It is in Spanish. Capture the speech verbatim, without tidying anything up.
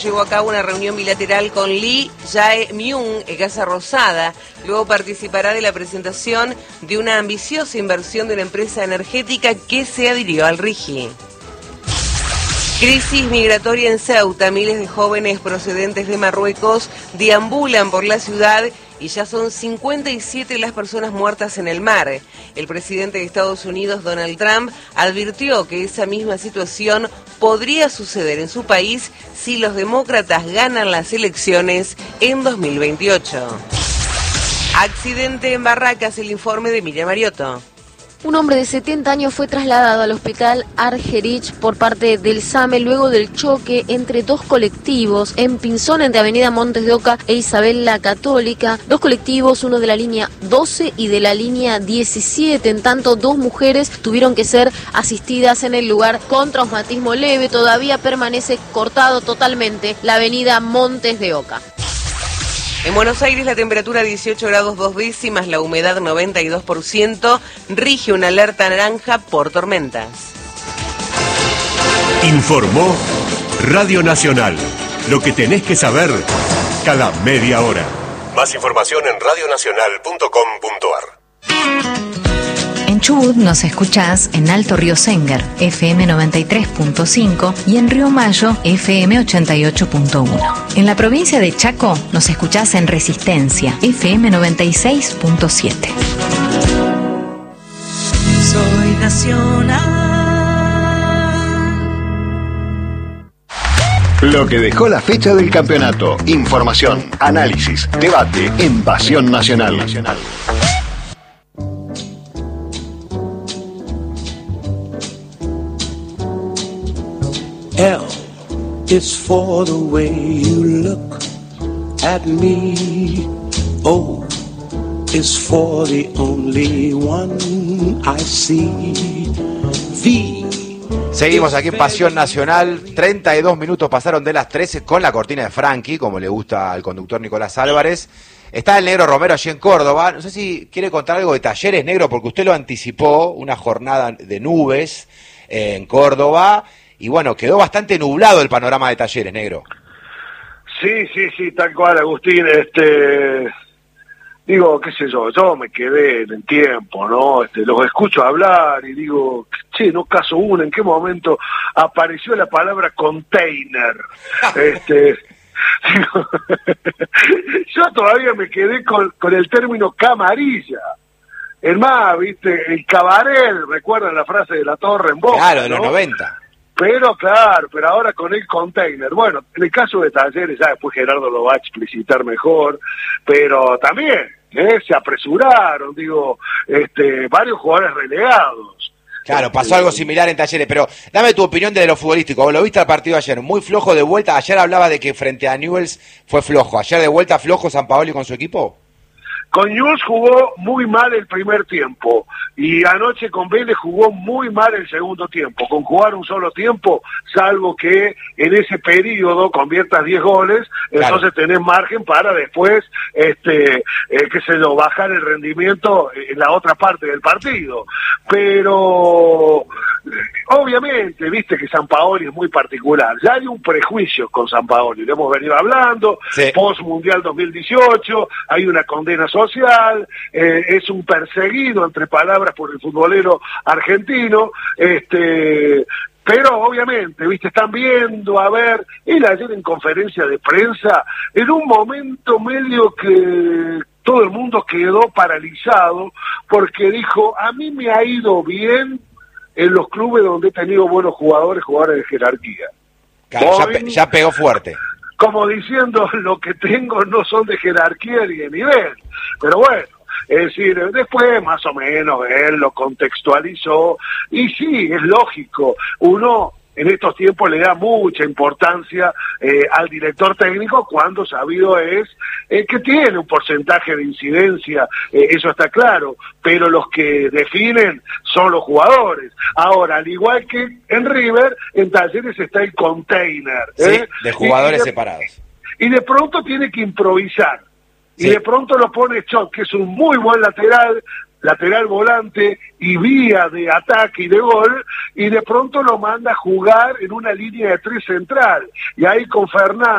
Llevó a cabo una reunión bilateral con Lee Jae-myung en Casa Rosada. Luego participará de la presentación de una ambiciosa inversión de una empresa energética que se adhirió al R I G I. Crisis migratoria en Ceuta. Miles de jóvenes procedentes de Marruecos deambulan por la ciudad y ya son cincuenta y siete las personas muertas en el mar. El presidente de Estados Unidos, Donald Trump, advirtió que esa misma situación podría suceder en su país si los demócratas ganan las elecciones en dos mil veintiocho. Accidente en Barracas, el informe de Emilia Mariotto. Un hombre de setenta años fue trasladado al hospital Argerich por parte del SAME luego del choque entre dos colectivos en Pinzón, entre Avenida Montes de Oca e Isabel la Católica. Dos colectivos, uno de la línea doce y de la línea diecisiete. En tanto, dos mujeres tuvieron que ser asistidas en el lugar con traumatismo leve. Todavía permanece cortado totalmente la Avenida Montes de Oca. En Buenos Aires la temperatura dieciocho grados dos décimas, la humedad noventa y dos por ciento, rige una alerta naranja por tormentas. Informó Radio Nacional, lo que tenés que saber cada media hora. Más información en radio nacional punto com punto ar. En Chubut nos escuchás en Alto Río Sénger, F M noventa y tres punto cinco y en Río Mayo, F M ochenta y ocho punto uno. En la provincia de Chaco nos escuchás en Resistencia, F M noventa y seis punto siete. Soy nacional. Lo que dejó la fecha del campeonato. Información, análisis, debate en Pasión Nacional. L is for the way you look at me. O is for the only one I see. V. Seguimos aquí en Pasión Nacional. treinta y dos minutos pasaron de las trece con la cortina de Frankie, como le gusta al conductor Nicolás Álvarez. Está el Negro Romero allí en Córdoba. No sé si quiere contar algo de Talleres, Negro, porque usted lo anticipó, una jornada de nubes eh, en Córdoba. Y bueno, quedó bastante nublado el panorama de Talleres, Negro. Sí, sí, sí, tal cual, Agustín. Este, digo, qué sé yo, yo me quedé en el tiempo, ¿no? Este, los escucho hablar y digo, che, no caso uno, ¿en qué momento apareció la palabra container? este, digo, yo todavía me quedé con, con el término camarilla. Es más, viste, el cabaret, ¿recuerdan la frase de La Torre en Boca? Claro, de ¿no? los noventa. Pero claro, pero ahora con el container, bueno, en el caso de Talleres, ya después Gerardo lo va a explicitar mejor, pero también ¿eh? se apresuraron, digo, este, varios jugadores relegados. Claro, pasó algo similar en Talleres, pero dame tu opinión de lo futbolístico. Lo viste al partido ayer, muy flojo de vuelta. Ayer hablaba de que frente a Newell's fue flojo. ¿Ayer de vuelta flojo Sampaoli con su equipo? Con Newell's jugó muy mal el primer tiempo y anoche con Vélez jugó muy mal el segundo tiempo. Con jugar un solo tiempo, salvo que en ese periodo conviertas diez goles, claro, entonces tenés margen para después, este, eh, qué sé yo, bajar el rendimiento en la otra parte del partido. Pero obviamente, viste que Sampaoli es muy particular. Ya hay un prejuicio con Sampaoli, lo hemos venido hablando, sí. Post Mundial dos mil dieciocho, hay una condena social, eh, es un perseguido, entre palabras, por el futbolero argentino, este... Pero obviamente, viste, están viendo, a ver, él ayer en conferencia de prensa, en un momento medio que todo el mundo quedó paralizado, porque dijo, a mí me ha ido bien en los clubes donde he tenido buenos jugadores, jugadores de jerarquía. Claro, ya, pe- ya pegó fuerte. Como diciendo, lo que tengo no son de jerarquía ni de nivel. Pero bueno, es decir, después más o menos él lo contextualizó, y sí, es lógico, uno en estos tiempos le da mucha importancia eh, al director técnico cuando sabido es eh, que tiene un porcentaje de incidencia, eh, eso está claro, pero los que definen son los jugadores. Ahora, al igual que en River, en Talleres está el container. ¿eh? Sí, de jugadores y de, separados. Y de pronto tiene que improvisar. Sí. Y de pronto lo pone Chot, que es un muy buen lateral, lateral volante y vía de ataque y de gol, y de pronto lo manda a jugar en una línea de tres central, y ahí con Fernández